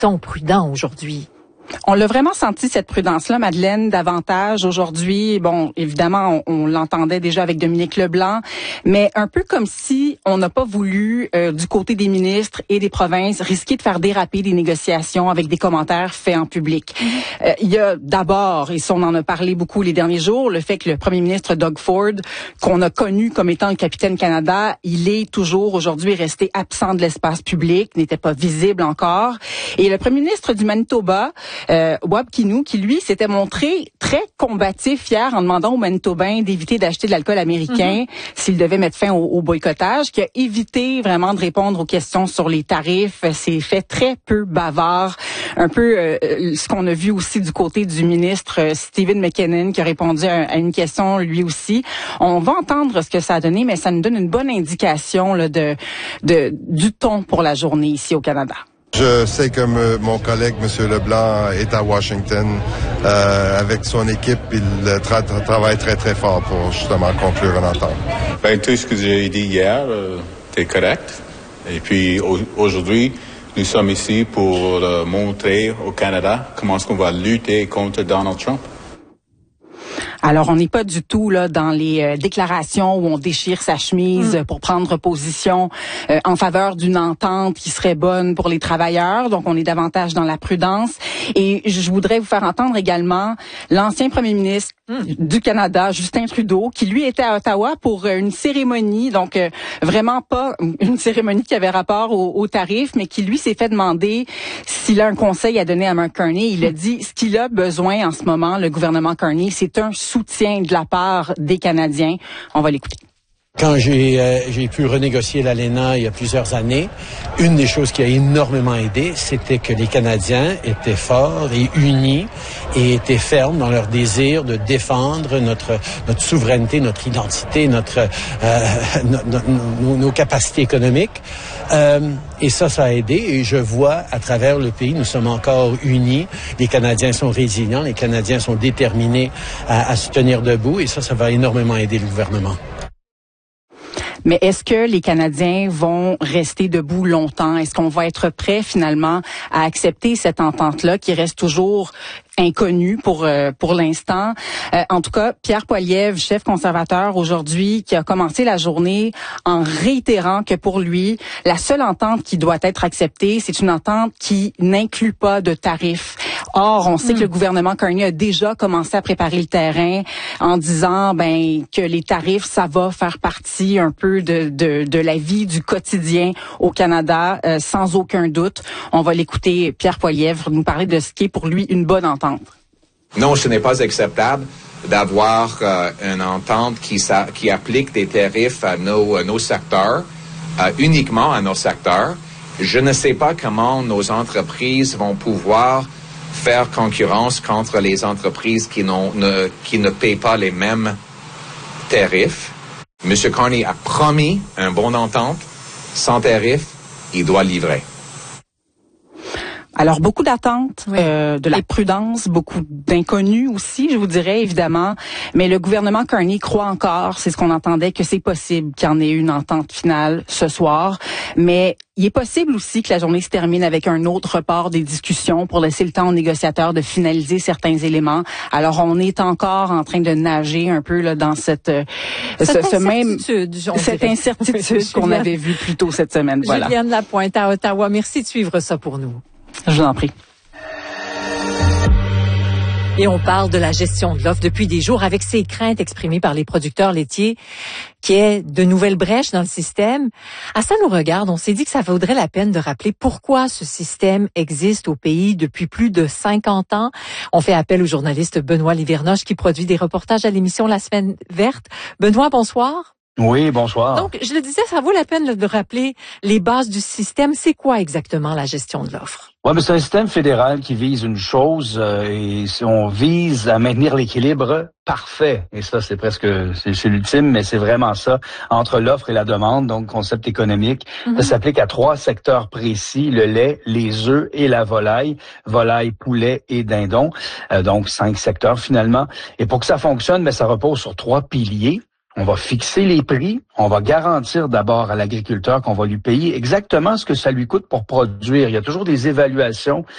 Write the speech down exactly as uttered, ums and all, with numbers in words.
ton prudent aujourd'hui? On l'a vraiment senti, cette prudence-là, Madeleine, davantage aujourd'hui. Bon, évidemment, on, on l'entendait déjà avec Dominique Leblanc, mais un peu comme si on n'a pas voulu, euh, du côté des ministres et des provinces, risquer de faire déraper des négociations avec des commentaires faits en public. Euh, il y a d'abord, et ça on en a parlé beaucoup les derniers jours, le fait que le premier ministre Doug Ford, qu'on a connu comme étant le capitaine Canada, il est toujours aujourd'hui resté absent de l'espace public, n'était pas visible encore. Et le premier ministre du Manitoba, Euh, Wab Kinew, qui lui s'était montré très combatif hier en demandant aux Manitobains d'éviter d'acheter de l'alcool américain mm-hmm. s'ils devaient mettre fin au, au boycottage, qui a évité vraiment de répondre aux questions sur les tarifs, s'est fait très peu bavard, un peu euh, ce qu'on a vu aussi du côté du ministre euh, Stephen McKinnon, qui a répondu à, à une question lui aussi. On va entendre ce que ça a donné, mais ça nous donne une bonne indication là, de, de du ton pour la journée ici au Canada. Je sais que me, mon collègue, M. Leblanc, est à Washington euh, avec son équipe. Il tra- tra- travaille très, très fort pour justement conclure une entente. Ben, tout ce que j'ai dit hier, euh, c'est correct. Et puis au- aujourd'hui, nous sommes ici pour euh, montrer au Canada comment est-ce qu'on va lutter contre Donald Trump. Alors, on n'est pas du tout là dans les euh, déclarations où on déchire sa chemise mmh. pour prendre position euh, en faveur d'une entente qui serait bonne pour les travailleurs. Donc, on est davantage dans la prudence. Et je voudrais vous faire entendre également l'ancien premier ministre mmh. du Canada, Justin Trudeau, qui lui était à Ottawa pour euh, une cérémonie. Donc, euh, vraiment pas une cérémonie qui avait rapport aux, aux tarifs, mais qui lui s'est fait demander s'il a un conseil à donner à Mark Carney. Il a dit ce qu'il a besoin en ce moment, le gouvernement Carney, c'est un soutien de la part des Canadiens. On va l'écouter. Quand j'ai euh, j'ai pu renégocier l'A L E N A il y a plusieurs années, une des choses qui a énormément aidé, c'était que les Canadiens étaient forts et unis et étaient fermes dans leur désir de défendre notre notre souveraineté, notre identité, notre euh, no, no, no, nos capacités économiques. Euh, et ça, ça a aidé. Et je vois à travers le pays, nous sommes encore unis. Les Canadiens sont résilients, les Canadiens sont déterminés à, à se tenir debout. Et ça, ça va énormément aider le gouvernement. Mais est-ce que les Canadiens vont rester debout longtemps? Est-ce qu'on va être prêt finalement à accepter cette entente-là qui reste toujours inconnue pour euh, pour l'instant? Euh, en tout cas, Pierre Poilievre, chef conservateur aujourd'hui, qui a commencé la journée en réitérant que pour lui, la seule entente qui doit être acceptée, c'est une entente qui n'inclut pas de tarifs. Or, on sait mmh. que le gouvernement Carney a déjà commencé à préparer le terrain en disant ben que les tarifs, ça va faire partie un peu de de, de la vie du quotidien au Canada, euh, sans aucun doute. On va l'écouter, Pierre Poilievre, nous parler de ce qui est pour lui une bonne entente. Non, ce n'est pas acceptable d'avoir euh, une entente qui, ça, qui applique des tarifs à nos, à nos secteurs, euh, uniquement à nos secteurs. Je ne sais pas comment nos entreprises vont pouvoir faire concurrence contre les entreprises qui, n'ont, ne, qui ne paient pas les mêmes tarifs. M. Carney a promis une bonne entente. Sans tarif, il doit livrer. Alors, beaucoup d'attentes, oui. euh, de la prudence, beaucoup d'inconnus aussi, je vous dirais, évidemment. Mais le gouvernement Carney croit encore, c'est ce qu'on entendait, que c'est possible qu'il y en ait une entente finale ce soir. Mais il est possible aussi que la journée se termine avec un autre report des discussions pour laisser le temps aux négociateurs de finaliser certains éléments. Alors, on est encore en train de nager un peu là dans cette, cette ce, ce même cette dirait. incertitude qu'on avait vue plus tôt cette semaine. Voilà. Juliane Lapointe à Ottawa, merci de suivre ça pour nous. Je vous en prie. Et on parle de la gestion de l'offre depuis des jours avec ces craintes exprimées par les producteurs laitiers qui est de nouvelles brèches dans le système. À ça nous regarde, on s'est dit que ça vaudrait la peine de rappeler pourquoi ce système existe au pays depuis plus de cinquante ans. On fait appel au journaliste Benoît Livernoche qui produit des reportages à l'émission La Semaine Verte. Benoît, bonsoir. Oui, bonsoir. Donc, je le disais, ça vaut la peine de rappeler les bases du système. C'est quoi exactement la gestion de l'offre? Oui, mais c'est un système fédéral qui vise une chose, euh, et on vise à maintenir l'équilibre parfait. Et ça, c'est presque, c'est, c'est l'ultime, mais c'est vraiment ça, entre l'offre et la demande, donc concept économique. Mm-hmm. Ça s'applique à trois secteurs précis, le lait, les œufs et la volaille. Volaille, poulet et dindon. Euh, donc, cinq secteurs finalement. Et pour que ça fonctionne, mais ça repose sur trois piliers. On va fixer les prix, on va garantir d'abord à l'agriculteur qu'on va lui payer exactement ce que ça lui coûte pour produire. Il y a toujours des évaluations